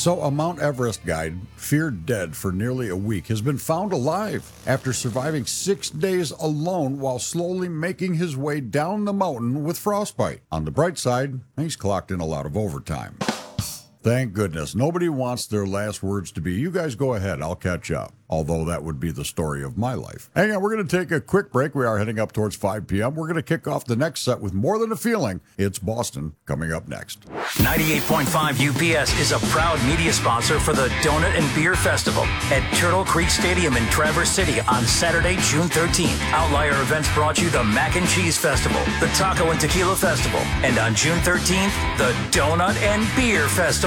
So, a Mount Everest guide, feared dead for nearly a week, has been found alive after surviving 6 days alone while slowly making his way down the mountain with frostbite. On the bright side, he's clocked in a lot of overtime. Thank goodness. Nobody wants their last words to be, "You guys go ahead, I'll catch up." Although that would be the story of my life. Hang on, we're going to take a quick break. We are heading up towards 5 p.m. We're going to kick off the next set with More Than a Feeling. It's Boston coming up next. 98.5 UPS is a proud media sponsor for the Donut and Beer Festival at Turtle Creek Stadium in Traverse City on Saturday, June 13th. Outlier Events brought you the Mac and Cheese Festival, the Taco and Tequila Festival, and on June 13th, the Donut and Beer Festival.